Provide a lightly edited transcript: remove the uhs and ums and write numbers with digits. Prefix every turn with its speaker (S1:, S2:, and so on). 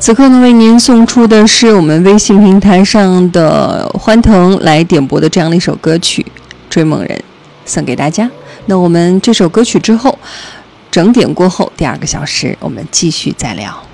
S1: 此刻呢，为您送出的是我们微信平台上的欢腾来点播的这样的一首歌曲《追梦人》，送给大家。那我们这首歌曲之后，整点过后第2个小时，我们继续再聊。